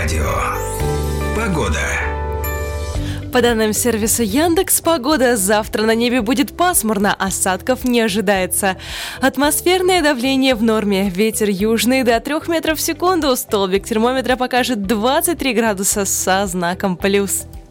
Радио. Погода. По данным сервиса Яндекс.Погода, завтра на небе будет пасмурно, осадков не ожидается. Атмосферное давление в норме, ветер южный до 3 метров в секунду, столбик термометра покажет 23 градуса со знаком плюс.